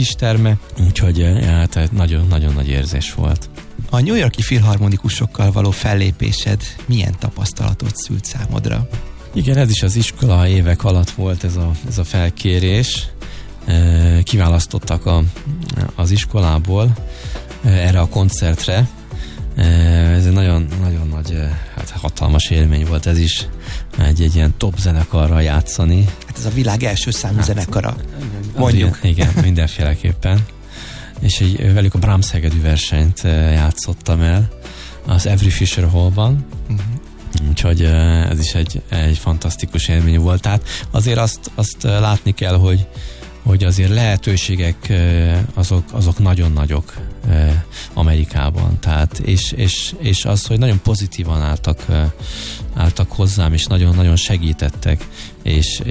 kisterme, úgyhogy hát nagyon-nagyon nagy érzés volt. A New York-i filharmonikusokkal való fellépésed milyen tapasztalatot szült számodra? Igen, ez is az iskola évek alatt volt ez a felkérés. Kiválasztottak az iskolából erre a koncertre. Ez egy nagyon nagy, hát hatalmas élmény volt ez is, egy ilyen top zenekarral játszani. Hát ez a világ első számú zenekara, mondjuk. Igen, mindenféleképpen. És velük a Brahms hegedű versenyt játszottam el az Avery Fisher Hallban. Úgyhogy ez is egy fantasztikus élmény volt. Tehát azért azt látni kell, hogy azért lehetőségek azok nagyon nagyok Amerikában. Tehát, és az, hogy nagyon pozitívan álltak hozzám, és nagyon segítettek, és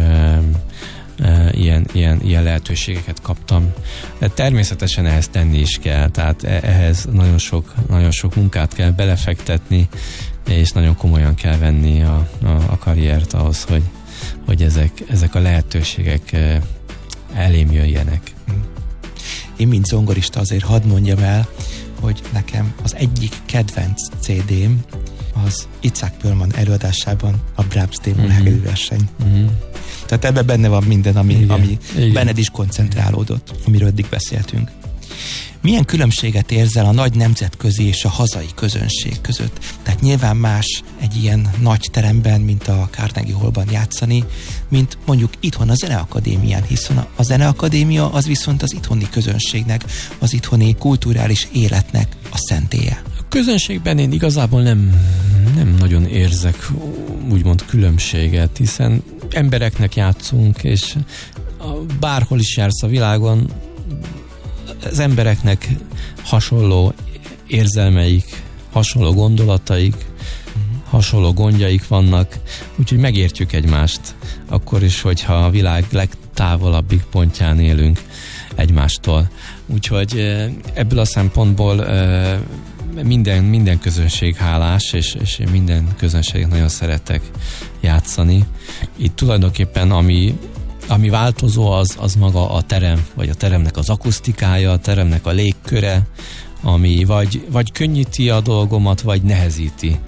ilyen lehetőségeket kaptam. De természetesen ehhez tenni is kell, tehát ehhez nagyon sok munkát kell belefektetni, és nagyon komolyan kell venni a karriert ahhoz, hogy ezek a lehetőségek elém jöjjenek. Én, mint zongorista, azért hadd mondjam el, hogy nekem az egyik kedvenc CD-m az Itzhak Perlman előadásában a Brahms D-moll hegedű verseny. Tehát ebben benne van minden, ami benned is koncentrálódott, amiről eddig beszéltünk. Milyen különbséget érzel a nagy nemzetközi és a hazai közönség között? Tehát nyilván más egy ilyen nagy teremben, mint a Carnegie Hallban játszani, mint mondjuk itthon a Zeneakadémián, hiszen a Zeneakadémia az viszont az itthoni közönségnek, az itthoni kulturális életnek a szentélye. A közönségben én igazából nem nagyon érzek úgymond különbséget, hiszen embereknek játszunk, és bárhol is jársz a világon, az embereknek hasonló érzelmeik, hasonló gondolataik, hasonló gondjaik vannak, úgyhogy megértjük egymást, akkor is, hogyha a világ legtávolabbik pontján élünk egymástól. Úgyhogy ebből a szempontból minden közönség hálás, és minden közönségnek nagyon szeretek játszani. Itt tulajdonképpen ami változó, az maga a terem, vagy a teremnek az akusztikája, a teremnek a légköre, ami vagy könnyíti a dolgomat, vagy nehezíti.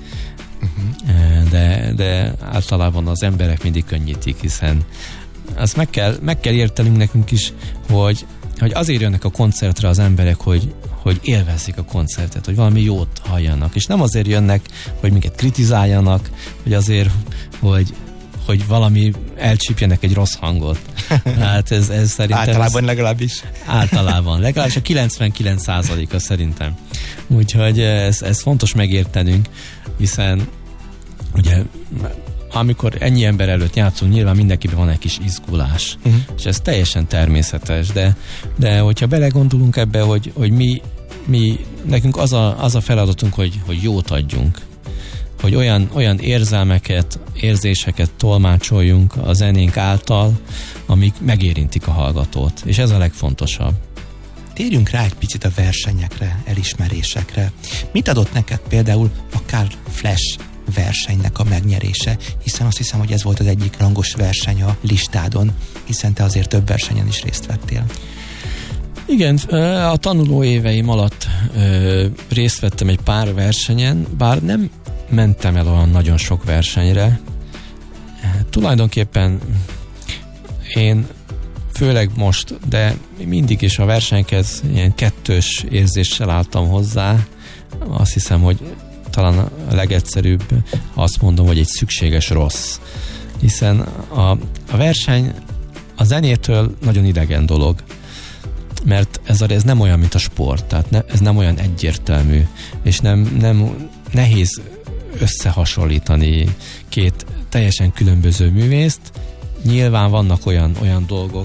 De általában az emberek mindig könnyítik, hiszen azt meg kell értenünk nekünk is, hogy azért jönnek a koncertre az emberek, hogy élvezik a koncertet, hogy valami jót halljanak, és nem azért jönnek, hogy minket kritizáljanak, vagy azért, hogy valami elcsípjenek egy rossz hangot. Hát ez szerintem... Általában legalábbis. Általában. Legalábbis a 99%-a szerintem. Úgyhogy ez fontos megértenünk, hiszen ugye amikor ennyi ember előtt játszunk, nyilván mindenkiben van egy kis izgulás. És ez teljesen természetes, de hogyha belegondolunk ebbe, hogy mi nekünk az a feladatunk, hogy jót adjunk, hogy olyan érzelmeket, érzéseket tolmácsoljunk a zenénk által, amik megérintik a hallgatót, és ez a legfontosabb. Térjünk rá egy picit a versenyekre, elismerésekre. Mit adott neked például a Carl Flesch versenynek a megnyerése, hiszen azt hiszem, hogy ez volt az egyik rangos verseny a listádon, hiszen te azért több versenyen is részt vettél. Igen, a tanuló éveim alatt részt vettem egy pár versenyen, bár nem mentem el olyan nagyon sok versenyre. Tulajdonképpen én főleg most, de mindig is a versenyhez ilyen kettős érzéssel álltam hozzá. Azt hiszem, hogy talán a legegyszerűbb, azt mondom, hogy egy szükséges rossz. Hiszen a verseny a zenétől nagyon idegen dolog. Mert ez nem olyan, mint a sport. Tehát ez nem olyan egyértelmű, és nem nehéz összehasonlítani két teljesen különböző művészt. Nyilván vannak olyan dolgok,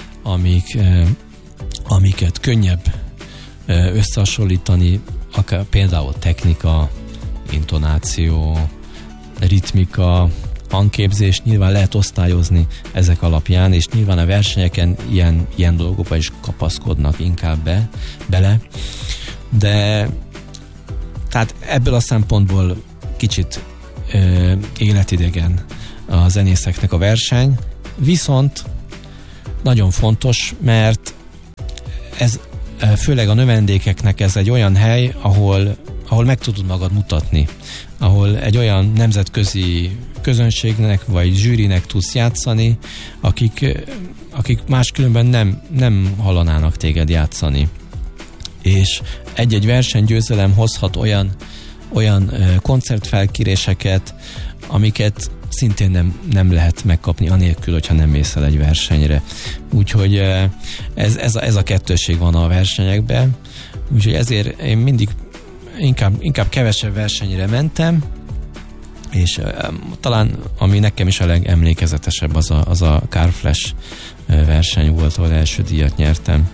amiket könnyebb összehasonlítani, akár például technika, intonáció, ritmika, hangképzés, nyilván lehet osztályozni ezek alapján, és nyilván a versenyeken ilyen dolgokba is kapaszkodnak inkább bele. De tehát ebből a szempontból kicsit életidegen a zenészeknek a verseny, viszont nagyon fontos, mert ez főleg a növendékeknek ez egy olyan hely, ahol meg tudod magad mutatni, ahol egy olyan nemzetközi közönségnek vagy zsűrinek tudsz játszani, akik máskülönben nem hallanának téged játszani. És egy-egy versenygyőzelem hozhat olyan koncertfelkéréseket, amiket szintén nem lehet megkapni anélkül, hogyha nem mész el egy versenyre. Úgyhogy ez a kettősség van a versenyekben. Úgyhogy ezért én mindig inkább kevesebb versenyre mentem, és talán ami nekem is a legemlékezetesebb az a Car Flash verseny volt, ahol első díjat nyertem.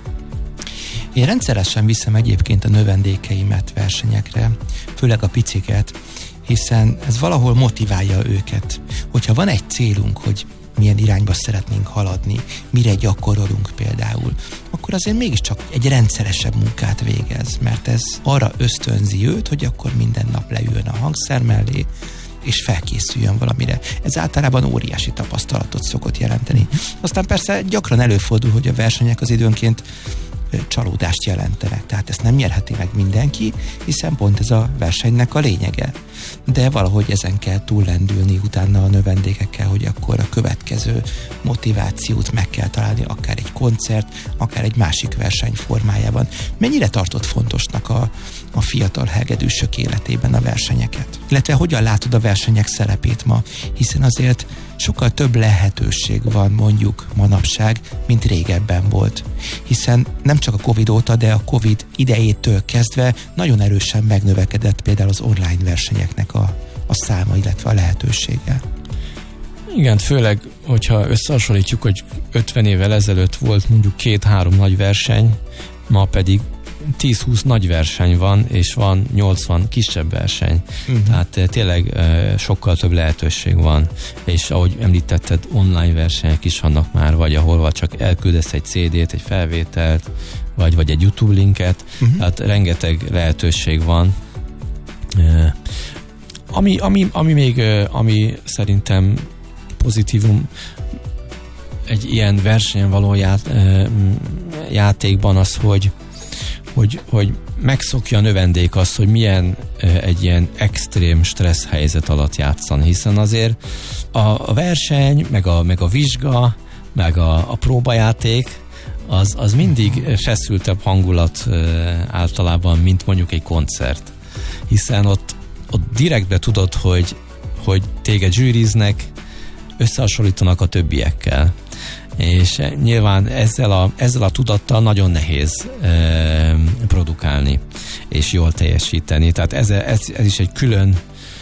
Én rendszeresen viszem egyébként a növendékeimet versenyekre, főleg a piciket, hiszen ez valahol motiválja őket. Hogyha van egy célunk, hogy milyen irányba szeretnénk haladni, mire gyakorolunk például, akkor azért mégiscsak egy rendszeresebb munkát végez, mert ez arra ösztönzi őt, hogy akkor minden nap leüljön a hangszer mellé, és felkészüljön valamire. Ez általában óriási tapasztalatot szokott jelenteni. Aztán persze gyakran előfordul, hogy a versenyek az időnként csalódást jelentenek. Tehát ezt nem nyerheti meg mindenki, hiszen pont ez a versenynek a lényege. De valahogy ezen kell túllendülni utána a növendékekkel, hogy akkor a következő motivációt meg kell találni, akár egy koncert, akár egy másik verseny formájában. Mennyire tartott fontosnak a fiatal hegedűsök életében a versenyeket? Illetve hogyan látod a versenyek szerepét ma? Hiszen azért sokkal több lehetőség van mondjuk manapság, mint régebben volt. Hiszen nem csak a Covid óta, de a Covid idejétől kezdve nagyon erősen megnövekedett például az online versenyeknek a száma, illetve a lehetősége. Igen, főleg, hogyha összehasonlítjuk, hogy 50 évvel ezelőtt volt mondjuk 2-3 nagy verseny, ma pedig 10-20 nagy verseny van, és van 80 kisebb verseny. Tehát tényleg sokkal több lehetőség van. És ahogy említetted, online versenyek is vannak már, vagy ahol csak elküldesz egy CD-t, egy felvételt, vagy egy YouTube linket. Tehát rengeteg lehetőség van. Ami szerintem pozitívum egy ilyen versenyen való játékban az, hogy megszokja a növendék azt, hogy milyen egy ilyen extrém stressz helyzet alatt játszani, hiszen azért a verseny, meg a vizsga, meg a próbajáték, az mindig feszültebb hangulat általában, mint mondjuk egy koncert. Hiszen ott direktbe tudod, hogy téged zsűriznek, összehasonlítanak a többiekkel. És nyilván ezzel a tudattal nagyon nehéz produkálni és jól teljesíteni. Tehát ez is egy külön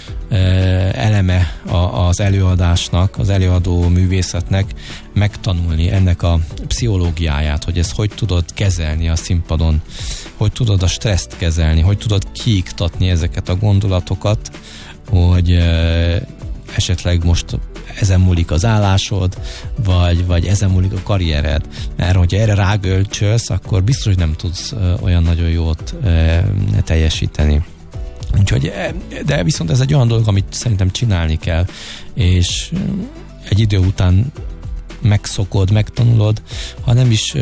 eleme az előadásnak, az előadó művészetnek megtanulni ennek a pszichológiáját, hogy ezt hogy tudod kezelni a színpadon, hogy tudod a stresszt kezelni, hogy tudod kiiktatni ezeket a gondolatokat, hogy esetleg most ezen múlik az állásod, vagy ezen múlik a karriered. Mert hogyha erre rágölcsölsz, akkor biztos, hogy nem tudsz olyan nagyon jót teljesíteni. Úgyhogy, de viszont ez egy olyan dolog, amit szerintem csinálni kell, és egy idő után megszokod, megtanulod, ha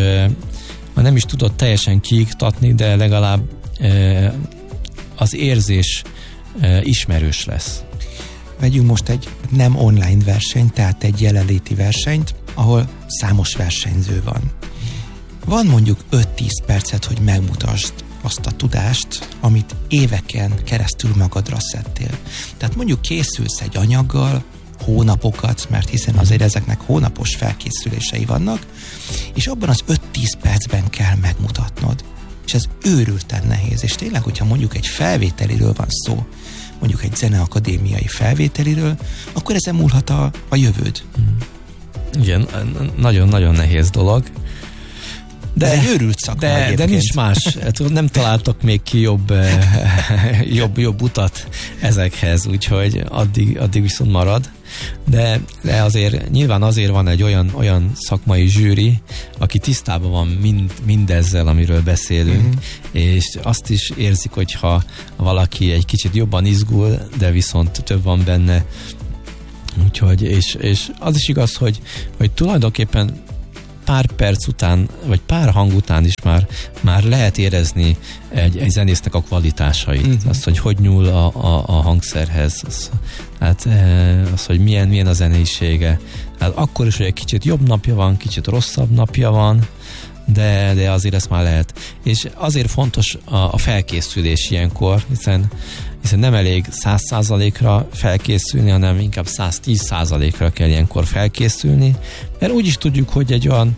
nem is tudod teljesen kiiktatni, de legalább az érzés ismerős lesz. Vegyünk most egy nem online versenyt, tehát egy jelenléti versenyt, ahol számos versenyző van. Van mondjuk 5-10 percet, hogy megmutasd azt a tudást, amit éveken keresztül magadra szedtél. Tehát mondjuk készülsz egy anyaggal, hónapokat, mert hiszen azért ezeknek hónapos felkészülései vannak, és abban az 5-10 percben kell megmutatnod. És ez őrülten nehéz. És tényleg, hogyha mondjuk egy felvételiről van szó, mondjuk egy zeneakadémiai felvételiről, akkor ezen múlhat a jövőd. Igen, nagyon-nagyon nehéz dolog. De egy őrült szakma de nincs más. Nem találtak még ki jobb utat ezekhez, ezekhez, addig viszont marad. De azért nyilván azért van egy olyan szakmai zsűri, aki tisztában van mindezzel, amiről beszélünk, és azt is érzik, hogyha valaki egy kicsit jobban izgul, de viszont több van benne. Úgyhogy, és az is igaz, hogy tulajdonképpen pár perc után, vagy pár hang után is már lehet érezni egy zenésznek a kvalitásait. Azt, hogy nyúl a hangszerhez, az, hogy milyen a zeneisége. Hát akkor is, hogy egy kicsit jobb napja van, kicsit rosszabb napja van, de azért ezt már lehet. És azért fontos a felkészülés ilyenkor, hiszen nem elég 100%-ra felkészülni, hanem inkább 110%-ra kell ilyenkor felkészülni, mert úgy is tudjuk, hogy egy olyan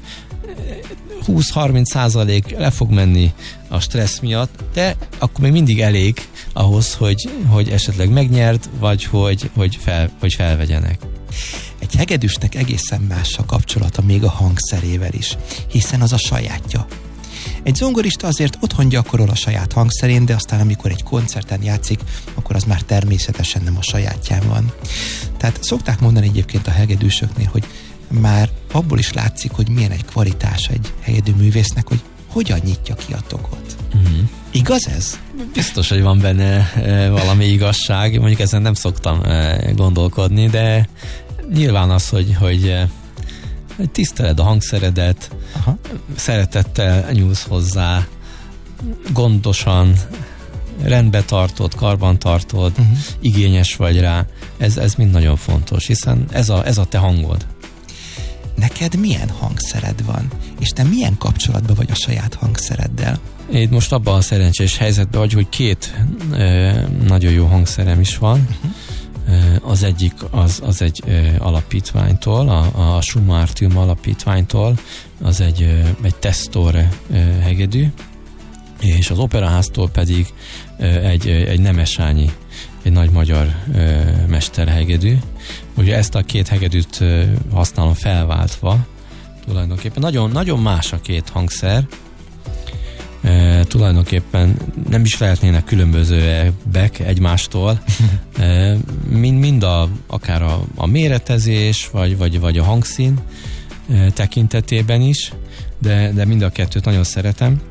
20-30% le fog menni a stressz miatt, de akkor még mindig elég ahhoz, hogy esetleg megnyerd, vagy hogy felvegyenek. Egy hegedűsnek egészen más a kapcsolata még a hangszerével is, hiszen az a sajátja. Egy zongorista azért otthon gyakorol a saját hangszerén, de aztán amikor egy koncerten játszik, akkor az már természetesen nem a sajátján van. Tehát szokták mondani egyébként a hegedűsöknél, hogy már abból is látszik, hogy milyen egy kvalitás egy hegedűművésznek, hogy hogyan nyitja ki a tokot. Igaz ez? Biztos, hogy van benne valami igazság, mondjuk ezen nem szoktam gondolkodni, de nyilván az, hogy tiszteled a hangszeredet, szeretettel nyúlsz hozzá, gondosan, rendbe tartod, karban tartod, igényes vagy rá. Ez mind nagyon fontos, hiszen ez a te hangod. Neked milyen hangszered van? És te milyen kapcsolatban vagy a saját hangszereddel? Én most abban a szerencsés helyzetben vagy, hogy 2 nagyon jó hangszerem is van. Az egyik az egy alapítványtól, a Schumartium alapítványtól, az egy Testore hegedű, és az Operaháztól pedig egy Nemesányi, egy nagy magyar mesterhegedű. Ugye ezt a 2 hegedűt használom felváltva tulajdonképpen. Nagyon, nagyon más a 2 hangszer. Tulajdonképpen nem is lehetnének különbözőek egymástól. Mind akár a méretezés, vagy a hangszín tekintetében is, de mind a 2-t nagyon szeretem.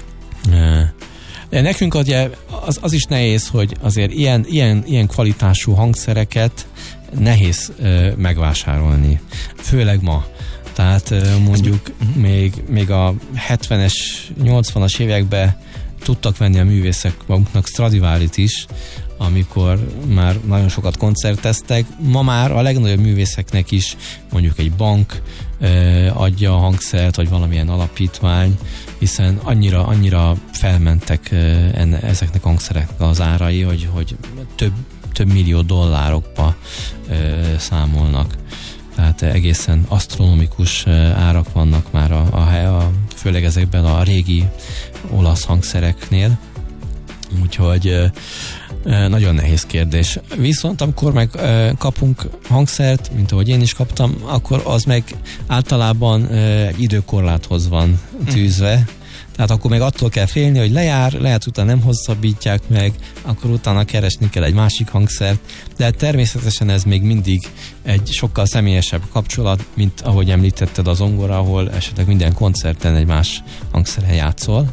De nekünk az is nehéz, hogy azért ilyen kvalitású hangszereket nehéz megvásárolni. Főleg ma. Tehát mondjuk még a 70-es, 80-as években tudtak venni a művészek maguknak Stradivarit is, amikor már nagyon sokat koncerteztek. Ma már a legnagyobb művészeknek is mondjuk egy bank adja a hangszert, vagy valamilyen alapítvány, hiszen annyira felmentek ezeknek a hangszereknek az árai, hogy több millió dollárokba számolnak. Tehát egészen asztronomikus árak vannak már főleg ezekben a régi olasz hangszereknél. Úgyhogy nagyon nehéz kérdés. Viszont amikor meg kapunk hangszert, mint ahogy én is kaptam, akkor az meg általában egy időkorláthoz van tűzve. Tehát akkor még attól kell félni, hogy lejár, lehet utána nem hosszabbítják meg, akkor utána keresni kell egy másik hangszert, de természetesen ez még mindig egy sokkal személyesebb kapcsolat, mint ahogy említetted a zongora, ahol esetleg minden koncerten egy más hangszeren játszol.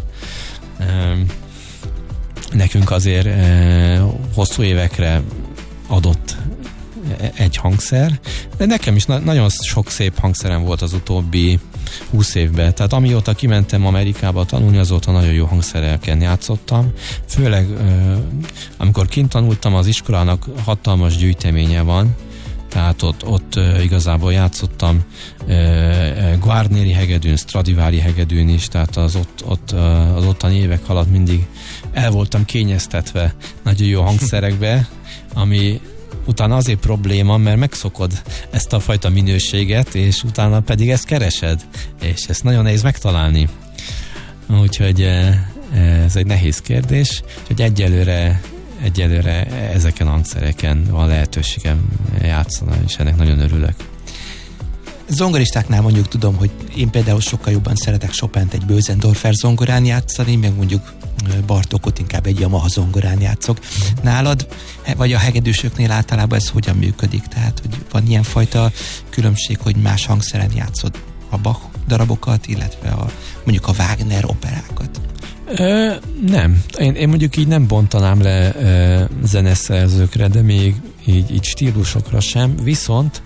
Nekünk azért hosszú évekre adott egy hangszer, de nekem is nagyon sok szép hangszerem volt az utóbbi 20 évben. Tehát amióta kimentem Amerikába tanulni, azóta nagyon jó hangszereken játszottam. Főleg amikor kint tanultam, az iskolának hatalmas gyűjteménye van, tehát ott igazából játszottam Guarneri hegedűn, Stradivari hegedűn is, tehát az ottani évek alatt mindig el voltam kényeztetve nagyon jó hangszerekbe, ami utána azért probléma, mert megszokod ezt a fajta minőséget, és utána pedig ezt keresed, és ezt nagyon nehéz megtalálni. Úgyhogy ez egy nehéz kérdés, hogy egyelőre ezeken a hangszereken van lehetőségem játszani, és ennek nagyon örülök. Zongoristáknál mondjuk tudom, hogy én például sokkal jobban szeretek Chopint egy Bösendorfer zongorán játszani, meg mondjuk Bartókot inkább egy Yamaha zongorán játszok. Nálad, vagy a hegedűsöknél általában ez hogyan működik? Tehát, hogy van ilyen fajta különbség, hogy más hangszeren játszod a Bach darabokat, illetve mondjuk a Wagner operákat? Nem. Én mondjuk így nem bontanám le zeneszerzőkre, de még így stílusokra sem. Viszont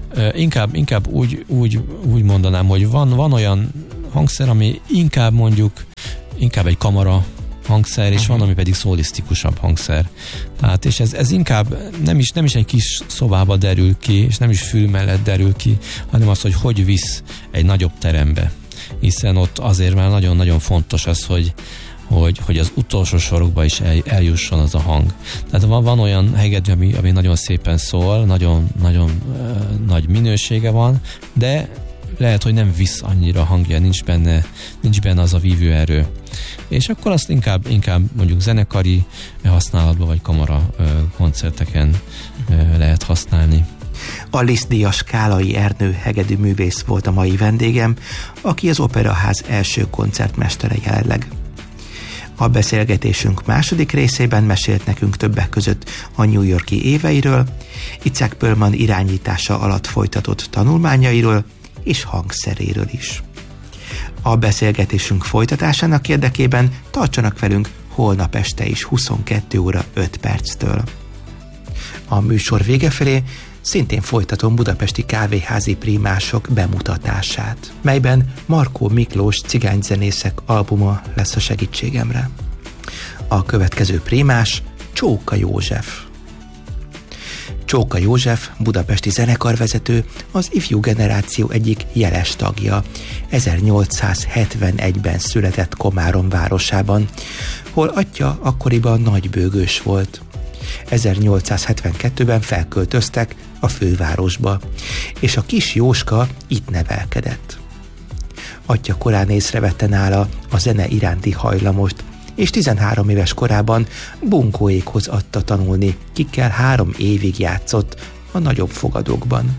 Inkább úgy mondanám, hogy van olyan hangszer, ami inkább egy kamara hangszer, és van, ami pedig szólisztikusabb hangszer. Tehát, és ez inkább nem is egy kis szobába derül ki, és nem is fül mellett derül ki, hanem az, hogy visz egy nagyobb terembe. Hiszen ott azért már nagyon-nagyon fontos az, hogy az utolsó sorokba is eljusson az a hang. Tehát van olyan hegedű, ami nagyon szépen szól, nagyon nagy minősége van, de lehet, hogy nem visz annyira hangja, nincs benne az a vívő erő. És akkor azt inkább mondjuk zenekari használatban, vagy kamara koncerteken lehet használni. A Liszt-díjas Skálai Ernő hegedű művész volt a mai vendégem, aki az Operaház első koncertmestere jelenleg. A beszélgetésünk második részében mesélt nekünk többek között a New York-i éveiről, Itzhak Perlman irányítása alatt folytatott tanulmányairól és hangszeréről is. A beszélgetésünk folytatásának érdekében tartsanak velünk holnap este is 22 óra 5 perctől. A műsor vége felé szintén folytatom budapesti kávéházi prímások bemutatását, melyben Markó Miklós cigányzenészek albuma lesz a segítségemre. A következő prímás Csóka József. Csóka József, budapesti zenekarvezető, az ifjú generáció egyik jeles tagja. 1871-ben született Komárom városában, hol atya akkoriban nagybőgős volt. 1872-ben felköltöztek a fővárosba, és a kis Jóska itt nevelkedett. Atya korán észrevette nála a zene iránti hajlamost, és 13 éves korában bunkóékhoz adta tanulni, kikkel 3 évig játszott a nagyobb fogadókban.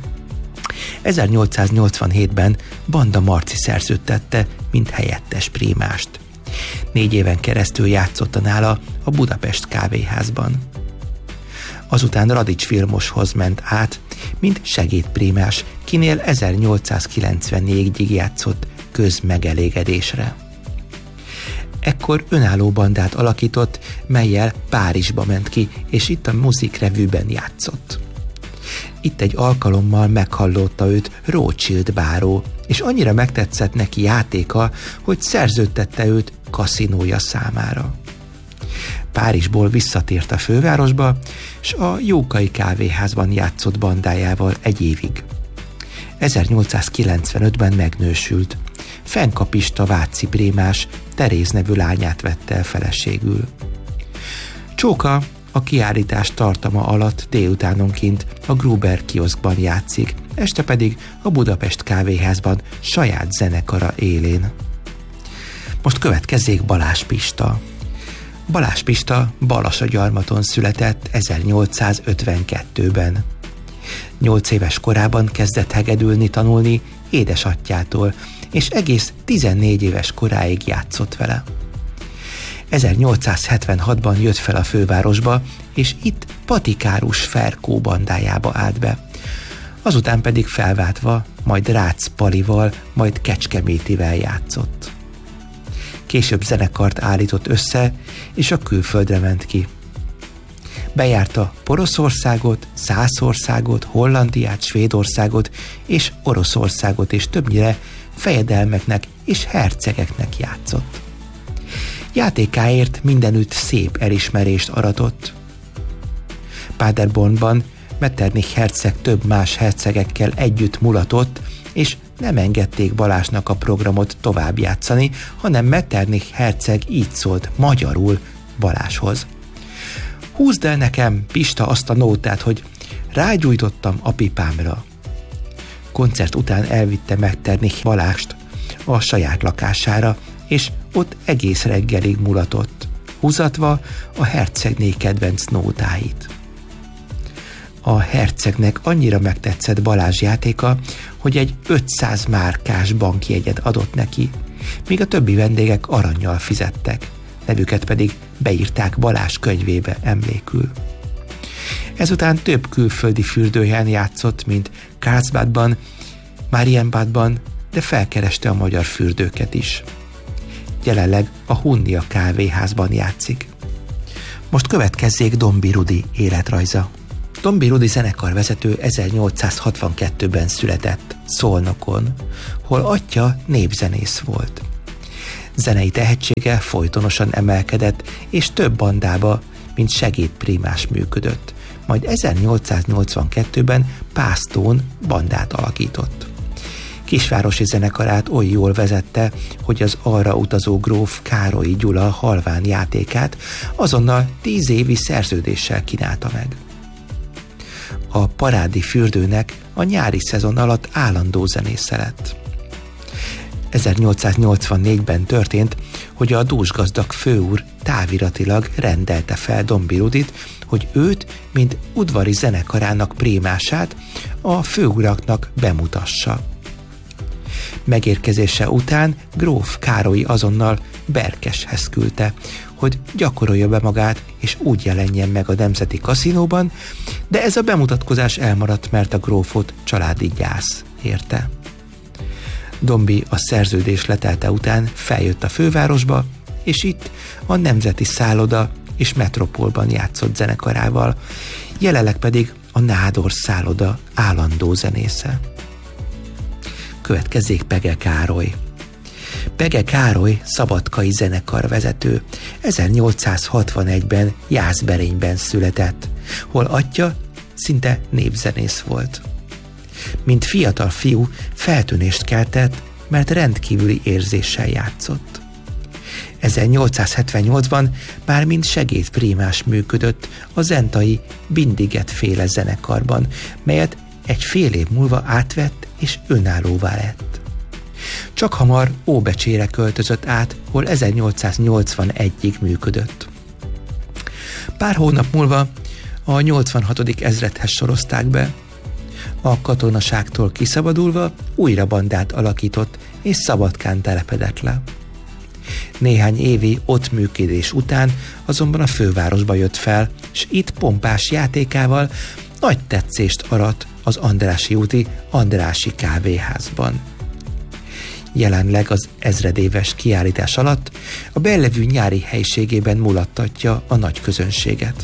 1887-ben Banda Marci szerződtette, mint helyettes prímást. 4 éven keresztül játszotta nála a Budapest kávéházban. Azután Radics Vilmoshoz ment át, mint segédprímás, kinél 1894-ig játszott közmegelégedésre. Ekkor önálló bandát alakított, mellyel Párizsba ment ki, és itt a Musikrevűben játszott. Itt egy alkalommal meghallotta őt Rothschild báró, és annyira megtetszett neki játéka, hogy szerződtette őt kaszinója számára. Párizsból visszatért a fővárosba, és a Jókai kávéházban játszott bandájával 1 évig. 1895-ben megnősült. Fenkapista váci prímás Teréz nevű lányát vette el feleségül. Csóka a kiállítás tartama alatt délutánonként a Gruber kioszkban játszik, este pedig a Budapest kávéházban saját zenekara élén. Most következzék Balázs Pista. Balázs Pista Balasagyarmaton született 1852-ben. 8 éves korában kezdett hegedülni tanulni édesatyjától, és egész 14 éves koráig játszott vele. 1876-ban jött fel a fővárosba, és itt Patikárus Ferkó bandájába állt be. Azután pedig felváltva, majd Rácz Palival, majd Kecskemétivel játszott. Később zenekart állított össze, és a külföldre ment ki. Bejárta Poroszországot, Szászországot, Hollandiát, Svédországot és Oroszországot, és többnyire fejedelmeknek és hercegeknek játszott. Játékáért mindenütt szép elismerést aratott. Paderbornban Metternich herceg több más hercegekkel együtt mulatott, és nem engedték Balázsnak a programot tovább játszani, hanem Metternich herceg így szólt magyarul Balázshoz. Húzd el nekem, Pista, azt a nótát, hogy rágyújtottam a pipámra. Koncert után elvitte Metternich Balázst a saját lakására, és ott egész reggelig mulatott, húzatva a hercegné kedvenc nótáit. A hercegnek annyira megtetszett Balázs játéka, hogy egy 500 márkás bankjegyet adott neki, míg a többi vendégek arannyal fizettek, nevüket pedig beírták Balázs könyvébe emlékül. Ezután több külföldi fürdőhelyen játszott, mint Karlsbadban, Marienbadban, de felkereste a magyar fürdőket is. Jelenleg a Hunnia kávéházban játszik. Most következzék Dombi Rudi életrajza. Dombey Rudi zenekarvezető 1862-ben született Szolnokon, hol atya népzenész volt. Zenei tehetsége folytonosan emelkedett, és több bandába, mint segédprímás működött, majd 1882-ben Pásztón bandát alakított. Kisvárosi zenekarát oly jól vezette, hogy az arra utazó gróf Károlyi Gyula halvány játékát azonnal 10 évi szerződéssel kínálta meg. A Parádi Fürdőnek a nyári szezon alatt állandó zenésze lett. 1884-ben történt, hogy a dúsgazdag főúr táviratilag rendelte fel Dombey Rudit, hogy őt, mint udvari zenekarának prémását a főuraknak bemutassa. Megérkezése után gróf Károly azonnal Berkeshez küldte, hogy gyakorolja be magát és úgy jelenjen meg a Nemzeti Kaszinóban, de ez a bemutatkozás elmaradt, mert a grófot családi gyász érte. Dombey a szerződés letelte után feljött a fővárosba, és itt a Nemzeti Szálloda és Metropolban játszott zenekarával, jelenleg pedig a Nádor Szálloda állandó zenésze. Következzék Pege Károly. Pege Károly szabadkai zenekarvezető, 1861-ben Jászberényben született, hol atya szinte népzenész volt. Mint fiatal fiú feltűnést keltett, mert rendkívüli érzéssel játszott. 1878-ban már mint segédprímás működött a zentai Bindiget féle zenekarban, melyet egy fél év múlva átvett és önállóvá lett. Csak hamar Óbecsére költözött át, hol 1881-ig működött. Pár hónap múlva a 86. ezredhez sorozták be. A katonaságtól kiszabadulva újra bandát alakított, és Szabadkán telepedett le. Néhány évi ott működés után azonban a fővárosba jött fel, és itt pompás játékával nagy tetszést arat az Andrássy úti Andrássy kávéházban. Jelenleg az ezredéves kiállítás alatt a Bellevue nyári helyiségében mulattatja a nagy közönséget.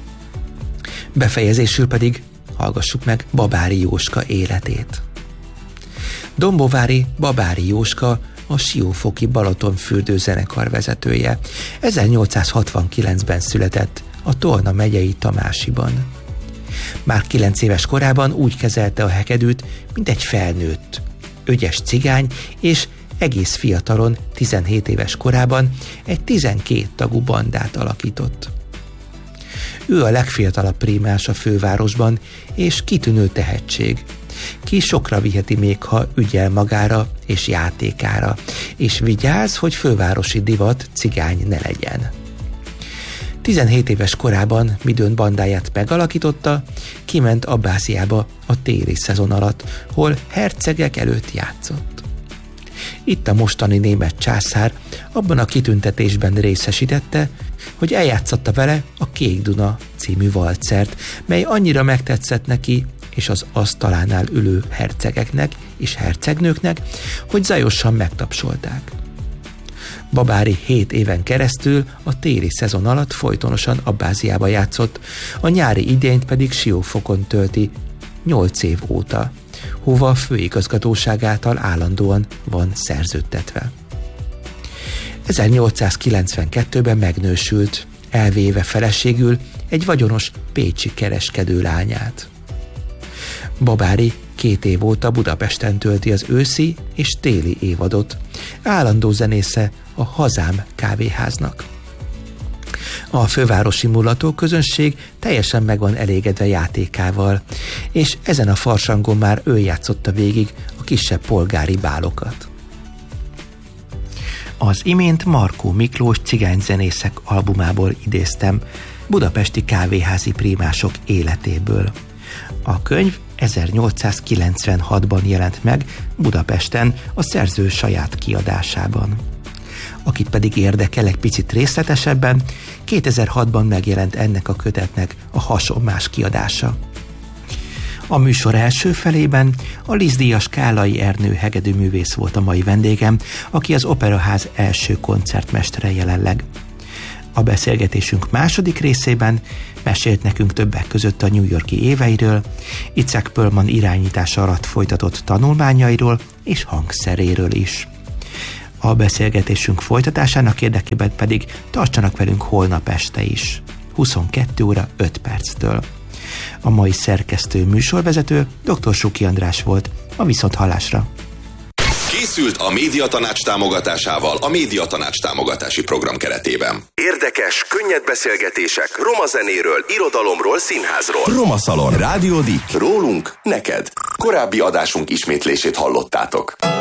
Befejezésül pedig hallgassuk meg Babári Jóska életét. Dombovári Babári Jóska a Siófoki Balatonfürdő zenekar vezetője. 1869-ben született a Tolna megyei Tamásiban. Már 9 éves korában úgy kezelte a hegedűt, mint egy felnőtt, ögyes cigány, és egész fiatalon, 17 éves korában egy 12 tagú bandát alakított. Ő a legfiatalabb prímás a fővárosban, és kitűnő tehetség. Ki sokra viheti még, ha ügyel magára és játékára, és vigyáz, hogy fővárosi divat cigány ne legyen. 17 éves korában, midőn bandáját megalakította, kiment Abbáziába a téli szezon alatt, hol hercegek előtt játszott. Itt a mostani német császár abban a kitüntetésben részesítette, hogy eljátszotta vele a Kék Duna című valcert, mely annyira megtetszett neki és az asztalánál ülő hercegeknek és hercegnőknek, hogy zajosan megtapsolták. Babári 7 éven keresztül a téli szezon alatt folytonosan Abbáziába játszott, a nyári idényt pedig Siófokon tölti 8 év óta, hova a főigazgatóság által állandóan van szerződtetve. 1892-ben megnősült, elvéve feleségül egy vagyonos pécsi kereskedő lányát. Babári 2 év óta Budapesten tölti az őszi és téli évadot, állandó zenésze a Hazám kávéháznak. A fővárosi mulató közönség teljesen meg van elégedve játékával, és ezen a farsangon már ő játszotta végig a kisebb polgári bálokat. Az imént Markó Miklós cigányzenészek albumából idéztem, budapesti kávéházi prímások életéből. A könyv 1896-ban jelent meg Budapesten a szerző saját kiadásában. Akit pedig érdekel egy picit részletesebben, 2006-ban megjelent ennek a kötetnek a hasonlás kiadása. A műsor első felében a Liszt-díjas Kállai Ernő hegedűművész volt a mai vendégem, aki az Operaház első koncertmestere jelenleg. A beszélgetésünk második részében mesélt nekünk többek között a New York-i éveiről, Itzhak Perlman irányítása alatt folytatott tanulmányairól és hangszeréről is. A beszélgetésünk folytatásának érdekében pedig tartsanak velünk holnap este is, 22 óra 5 perctől. A mai szerkesztő műsorvezető dr. Suki András volt, a viszonthallásra. Készült a Médiatanács támogatásával a Médiatanács támogatási program keretében. Érdekes, könnyed beszélgetések roma zenéről, irodalomról, színházról. Roma Szalon. Rádió Dik. Rólunk, neked. Korábbi adásunk ismétlését hallottátok.